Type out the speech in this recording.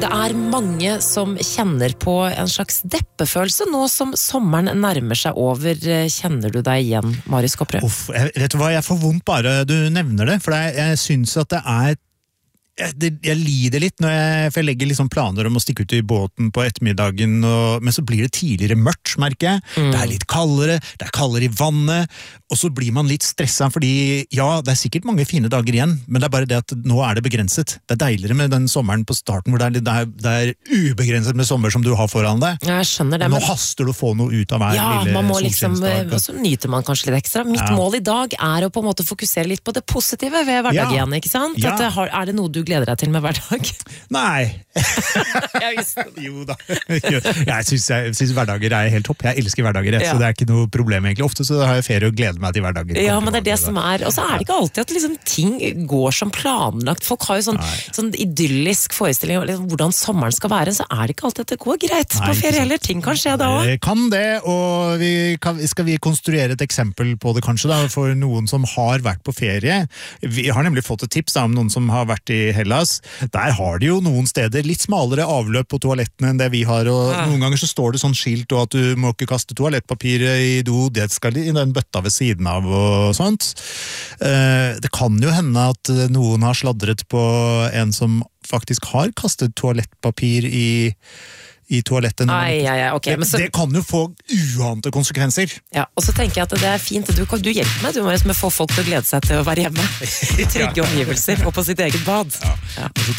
Det mange som kjenner på en slags deppefølelse nå som sommeren nærmer seg over. Kjenner du deg igjen, Marius Kopperud? Vet du hva, jeg får vondt bare du nevner det, for jeg synes at jeg lider litt for jeg legger liksom planer om å stikke ut i båten på ettermiddagen, men så blir det tidligere mørkt, merker jeg. Det litt kaldere, det kaldere i vannet, og så blir man litt stresset, fordi ja, det sikkert mange fine dager igjen, men det bare det at nå det begrenset. Det deiligere med den sommeren på starten, hvor det ubegrenset med sommer som du har foran deg. Jeg skjønner det. Nå haster du å få noe ut av hver lille man må solskinnsdag. Og så nyter man kanskje litt ekstra. Mitt mål i dag å på en måte fokusere litt på det positive ved hverdagen, ikke sant? At det noe du gleder deg til med hver dag? Nei. Jeg visste det. Jo da. Jeg synes hverdager helt topp. Jeg elsker hverdager, så det ikke noe problem egentlig. Ofte så har jeg ferie og gleder meg til hverdager. Ja, men det det som og så det ikke alltid at liksom, ting går som planlagt. Folk har jo sånn idyllisk forestilling om liksom, hvordan sommeren skal være, så det ikke alltid at det går greit på ferie heller. Ting kan skje da også. Kan det, og skal vi konstruere et eksempel på det kanskje da, for noen som har vært på ferie. Vi har nemlig fått et tips da, om noen som har vært i Hellas. Der har de jo noen steder litt smalere avløp på toalettene enn det vi har, og noen ganger så står det sånn skilt og at du må ikke kaste toalettpapiret i do, det skal i den bøtta ved siden av og sånt. Det kan jo hende at noen har sladret på en som faktisk har kastet toalettpapir i toalettet. Okay, men så... Det kan jo få uante konsekvenser. Ja, og så tenker jeg at det fint. Du hjelper meg, du må få folk til å glede seg til å være hjemme. I trygge omgivelser og på sitt eget bad. Og så